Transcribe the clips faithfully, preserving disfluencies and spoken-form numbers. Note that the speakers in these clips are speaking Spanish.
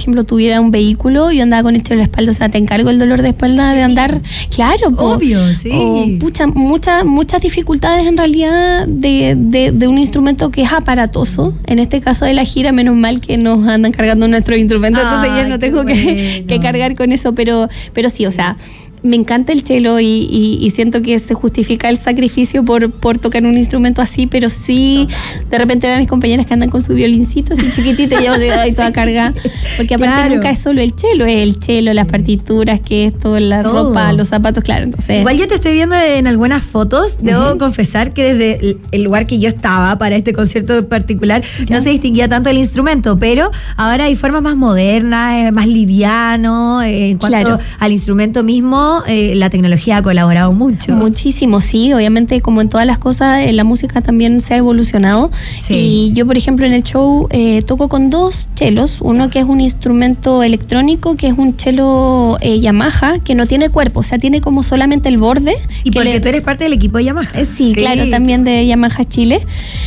ejemplo, tuviera un vehículo, yo andaba con el chelo en la espalda, o sea, te encargo el dolor de espalda de andar, claro, po, obvio, sí. O, pucha, muchas muchas dificultades en realidad de, de, de un instrumento que es aparatoso. En este caso de la gira, menos mal que nos andan cargando nuestros instrumentos, Ay, entonces ya no tengo bueno. que, que cargar con eso, pero, pero sí, o sea, me encanta el cello y, y, y siento que se justifica el sacrificio por, por tocar un instrumento así, pero sí, de repente veo a mis compañeras que andan con su violincito así chiquitito y yo voy toda cargada, porque aparte Claro. nunca es solo el cello, es el cello, las partituras, que esto, la Todo. ropa, los zapatos, claro, entonces... Igual yo te estoy viendo en algunas fotos, debo Ujú. confesar que desde el- el lugar que yo estaba para este concierto en particular Ya. no se distinguía tanto el instrumento, pero ahora hay formas más modernas, eh, más liviano, eh, en cuanto Claro. al instrumento mismo, eh, la tecnología ha colaborado mucho. Muchísimo, sí, obviamente como en todas las cosas, en la música también se ha evolucionado. Sí. Y yo, por ejemplo, en el show eh, toco con dos chelos, uno que es un instrumento electrónico, que es un chelo eh, Yamaha, que no tiene cuerpo, o sea, tiene como solamente el borde. Y que porque le- tú eres parte del equipo de Yamaha. Eh, Sí, claro, también de Yamaha Chile.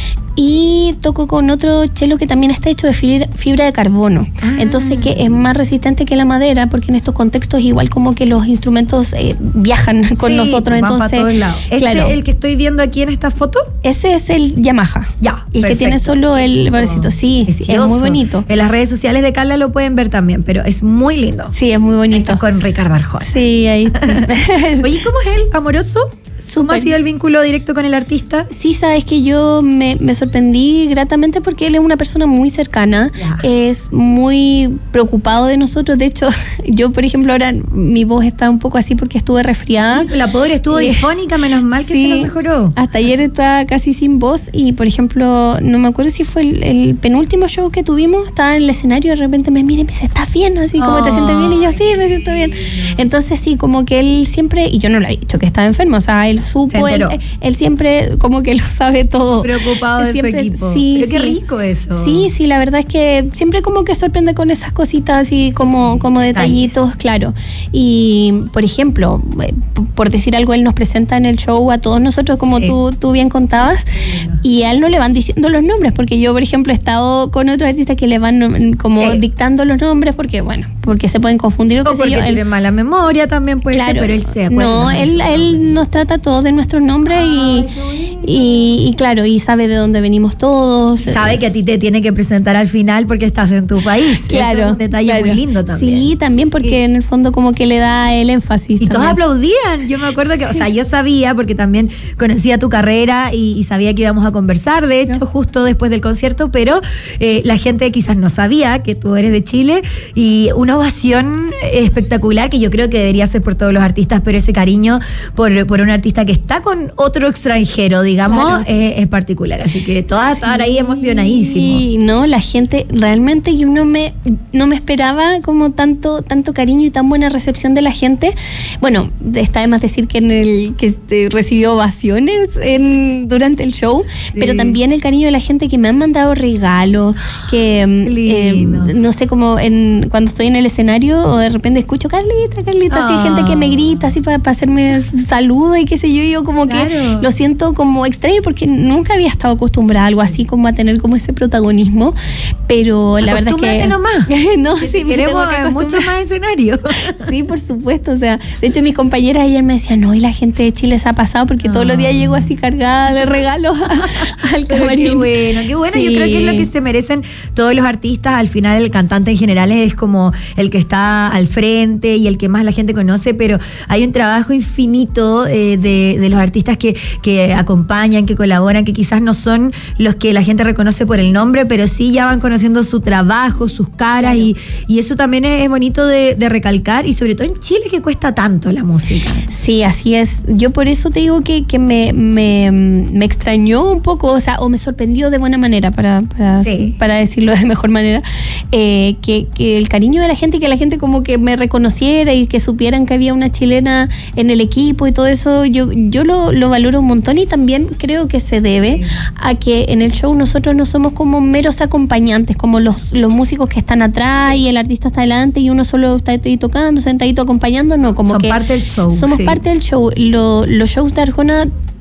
Y toco con otro chelo que también está hecho de fibra, fibra de carbono. Ah. Entonces que es más resistente que la madera, porque en estos contextos igual como que los instrumentos eh, viajan con Sí, nosotros. van Entonces, para todos lados. ¿Este claro, el que estoy viendo aquí en esta foto? ese es el Yamaha. Ya, El que perfecto. tiene solo el bordecito. Sí, sí, es Precioso. muy bonito. En las redes sociales de Carla lo pueden ver también, pero es muy lindo. Sí, es muy bonito. Está con Ricardo Arjona. Sí, ahí está. Oye, ¿cómo es él? ¿Amoroso? ¿Cómo ha Súper. sido el vínculo directo con el artista? Sí, sabes que yo me, me sorprendí gratamente porque él es una persona muy cercana, Ya. es muy preocupado de nosotros. De hecho, yo, por ejemplo, ahora mi voz está un poco así porque estuve resfriada. La pobre estuvo Eh, difónica, menos mal que sí, se lo mejoró. Hasta ayer estaba casi sin voz y, por ejemplo, no me acuerdo si fue el, el penúltimo show que tuvimos, estaba en el escenario y de repente me mira y me dice, ¿estás bien? Así como, ¿te sientes bien? Y yo, sí, me siento bien. Entonces, sí, como que él siempre, y yo no le he dicho que estaba enfermo, o sea, él supo, Se él, enteró. él siempre como que lo sabe todo. Preocupado de su Siempre- equipo. Sí, Pero qué sí. rico eso. Sí, sí, la verdad es que siempre como que sorprende con esas cositas así como, como detallitos, claro. Y, por ejemplo, eh, p- por decir algo, él nos presenta en el show a todos nosotros, como Sí. tú, tú bien contabas, y a él no le van diciendo los nombres, porque yo, por ejemplo, he estado con otros artistas que le van mm, como Sí. dictando los nombres, porque, bueno, porque se pueden confundir o O qué sé porque yo. Él- tiene mala memoria también puede ser, pero él se acuerda. no, de él, eso. él nos trata todos de nuestros nombres y, y, y claro, y sabe de dónde venimos todos. Sabe que a ti te tiene que presentar al final porque estás en tu país. Claro. Eso es un detalle claro. muy lindo también. Sí, también porque Sí. en el fondo como que le da el énfasis. Y todos también. aplaudían. Yo me acuerdo que, o sea, yo sabía, porque también conocía tu carrera y, y sabía que íbamos a conversar, de hecho, Claro. justo después del concierto, pero eh, la gente quizás no sabía que tú eres de Chile y una ovación espectacular que yo creo que debería ser por todos los artistas, pero ese cariño por, por un artista que está con otro extranjero, digamos, Claro. eh, es particular. Así que todas estaban ahí emocionadísimos. Sí, no, la gente realmente yo no me no me esperaba como tanto tanto cariño y tan buena recepción de la gente. Bueno, está de más decir que en el que este, recibió ovaciones en, durante el show, Sí. pero también el cariño de la gente que me han mandado regalos, que mm, lindo. eh, no sé, como en cuando estoy en el escenario o de repente escucho Carlita, Carlita, así Ah. gente que me grita así para hacerme saludo y qué sé yo, y yo como Claro. que lo siento como extraño porque nunca había estado acostumbrada a algo así, como a tener como ese protagonismo, pero la verdad es que Acostúmbrate nomás. no, Que sí, te me queremos tengo que en mucho acostumbrar. más escenario. Sí, por supuesto, o sea, de hecho mis compañeras ayer me decían, no, y la gente de Chile se ha pasado porque todos los días llego así cargada de regalos al Pero camarín. qué bueno, qué bueno. Yo Sí. creo que es lo que se merecen todos los artistas. Al final, el cantante en general es como el que está al frente y el que más la gente conoce, pero hay un trabajo infinito eh, de, de los artistas que, que acompañan, que colaboran, que quizás no son los que la gente reconoce por el nombre, pero sí ya van conociendo su trabajo, sus caras, y, y eso también es, es bonito de, de recalcar, y sobre todo en Chile, que cuesta tanto la música. Sí, así es. Yo por eso te digo que, que me, me, me extrañó un poco, o sea, o me sorprendió de buena manera, para, para, Sí. para decirlo de mejor manera, eh, que, que el cariño de la gente, que la gente como que me reconociera y que supieran que había una chilena en el equipo y todo eso, yo, yo lo, lo valoro un montón, y también creo que se debe a que en el show nosotros no somos como meros acompañantes, como los, los músicos que están atrás y el artista está adelante y uno solo está ahí tocando, sentadito acompañando, no, como Son que parte del show, somos sí. parte del show. Lo- los shows de Arjona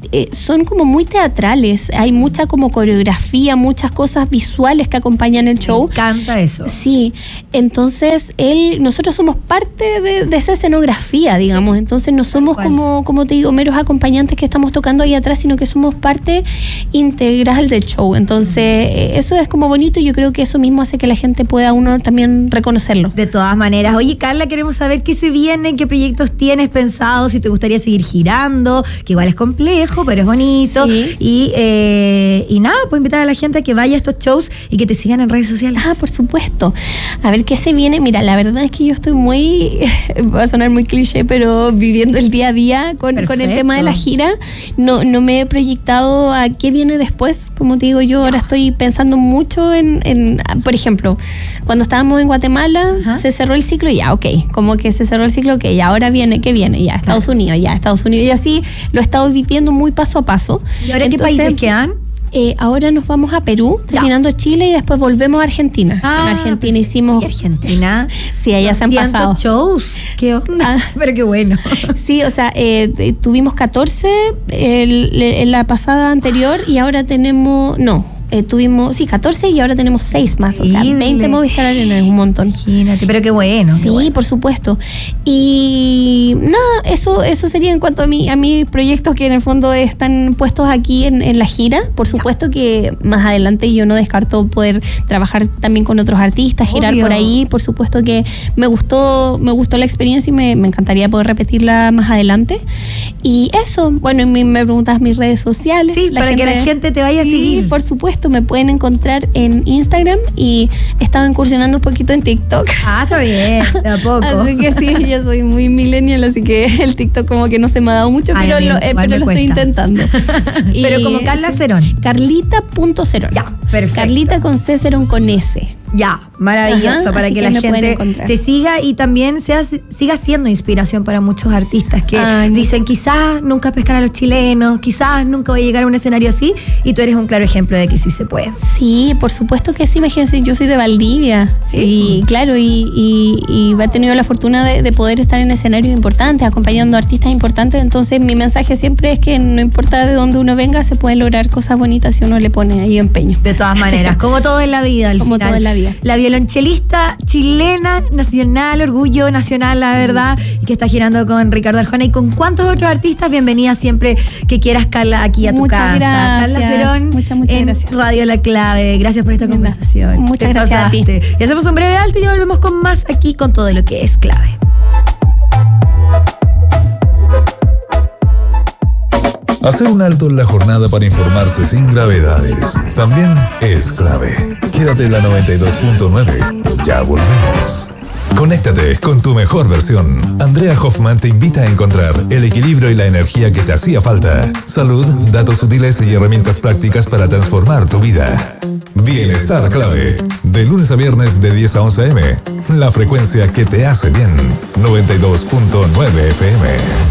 eh, son como muy teatrales, hay mucha como coreografía, muchas cosas visuales que acompañan el show. Me encanta eso. Sí, entonces él, nosotros somos parte de, de esa escenografía, digamos, entonces no somos como, como te digo, meros acompañantes que estamos tocando ahí atrás, sino que somos parte integral del show. Entonces, eh, eso es como bonito y yo creo que eso mismo hace que la gente pueda uno también reconocerlo. De todas maneras. Oye, Carla, queremos saber qué se viene, qué proyectos tienes pensados, si te gustaría seguir girando, que igual es complejo, pero es bonito. Sí. Y, eh, y nada, puedo invitar a la gente a que vaya a estos shows y que te sigan en redes sociales. Ah, por supuesto. A ver qué se viene. Mira, la verdad es que yo estoy muy, va a sonar muy cliché, pero viviendo el día a día con, con el tema de la gira. No, no me he proyectado a qué viene después. Como te digo, yo ahora estoy pensando mucho en, en por ejemplo, cuando estábamos en Guatemala, ajá, se cerró el ciclo y ya, ok, como que se cerró el ciclo, ok, y ahora viene, ¿qué viene? Ya, Estados claro. Unidos, ya, Estados Unidos. Y así lo he estado viviendo muy paso a paso. ¿Y ahora Entonces, qué países quedan? Eh, ahora nos vamos a Perú, terminando ya. Chile, y después volvemos a Argentina. Ah, en Argentina hicimos... ¿Y Argentina? Sí, allá se han pasado. shows. ¿Qué onda? Ah, pero qué bueno. Sí, o sea, eh, tuvimos catorce el, en la pasada anterior y ahora tenemos... No. Eh, tuvimos, sí, catorce y ahora tenemos seis más, o sea, veinte Movistar Arena, es un montón. Imagínate, pero qué bueno. Sí, qué bueno. Por supuesto. Y nada, eso eso sería en cuanto a mi a mis proyectos que en el fondo están puestos aquí en, en la gira. Por supuesto ya. Que más adelante yo no descarto poder trabajar también con otros artistas, Obvio. girar por ahí. Por supuesto que me gustó, me gustó la experiencia y me, me encantaría poder repetirla más adelante. Y eso, bueno, me, me preguntas mis redes sociales. Sí, para gente, que la gente te vaya a sí, seguir. Por supuesto. Me pueden encontrar en Instagram y he estado incursionando un poquito en TikTok. Ah, está bien, de a poco. Así que sí, yo soy muy millennial, así que el TikTok como que no se me ha dado mucho, Ay, pero, amigo, lo, eh, pero lo estoy intentando. Pero como Carla Cerón. Carlita punto Cerón. Ya, perfecto. Carlita con C, Cerón con S. Ya, maravilloso, Ajá, para que, que la gente te siga y también seas, siga siendo inspiración para muchos artistas que Ay, dicen quizás nunca pescan a los chilenos, quizás nunca voy a llegar a un escenario así, y tú eres un claro ejemplo de que sí se puede. Sí, por supuesto que sí, imagínense, yo soy de Valdivia, sí. y claro, y, y, y he tenido la fortuna de, de poder estar en escenarios importantes, acompañando a artistas importantes, entonces mi mensaje siempre es que no importa de dónde uno venga, se pueden lograr cosas bonitas si uno le pone ahí empeño. De todas maneras, como todo en la vida, al como final. todo en la vida. La violonchelista chilena, nacional, orgullo nacional, la verdad, que está girando con Ricardo Arjona y con cuántos otros artistas. Bienvenida siempre que quieras, Carla, aquí a tu muchas casa. Gracias. Carla Cerón muchas, muchas en gracias. Radio La Clave. Gracias por esta conversación. Muchas Te gracias pasaste. a ti. Y hacemos un breve alto y ya volvemos con más aquí con todo lo que es clave. Hacer un alto en la jornada para informarse sin gravedades también es clave. Quédate en la noventa y dos punto nueve. Ya volvemos. Conéctate con tu mejor versión. Andrea Hoffman te invita a encontrar el equilibrio y la energía que te hacía falta. Salud, datos útiles y herramientas prácticas para transformar tu vida. Bienestar Clave. De lunes a viernes de diez a once a eme. La frecuencia que te hace bien. noventa y dos punto nueve efe eme.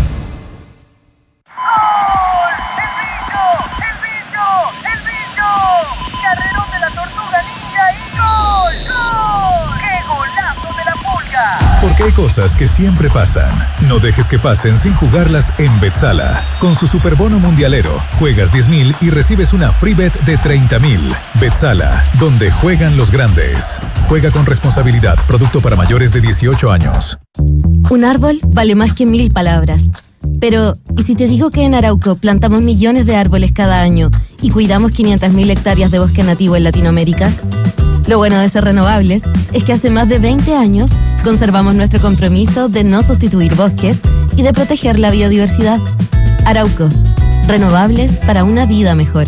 Porque hay cosas que siempre pasan. No dejes que pasen sin jugarlas en Betsala. Con su superbono mundialero, juegas diez mil y recibes una free bet de treinta mil. Betsala, donde juegan los grandes. Juega con responsabilidad. Producto para mayores de dieciocho años. Un árbol vale más que mil palabras. Pero, ¿y si te digo que en Arauco plantamos millones de árboles cada año y cuidamos quinientas mil hectáreas de bosque nativo en Latinoamérica? Lo bueno de ser renovables es que hace más de veinte años conservamos nuestro compromiso de no sustituir bosques y de proteger la biodiversidad. Arauco, renovables para una vida mejor.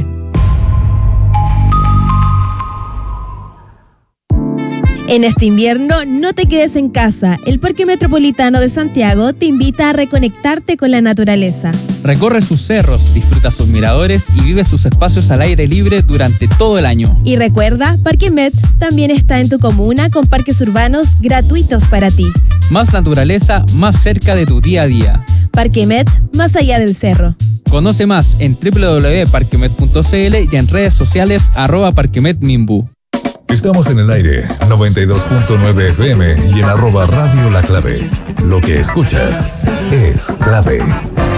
En este invierno, no te quedes en casa. El Parque Metropolitano de Santiago te invita a reconectarte con la naturaleza. Recorre sus cerros, disfruta sus miradores y vive sus espacios al aire libre durante todo el año. Y recuerda, Parque Met también está en tu comuna con parques urbanos gratuitos para ti. Más naturaleza, más cerca de tu día a día. Parque Met, más allá del cerro. Conoce más en doble u doble u doble u punto parquemet punto ce ele y en redes sociales arroba parquemetmimbu. Estamos en el aire, noventa y dos punto nueve efe eme y en arroba Radio La Clave. Lo que escuchas es clave.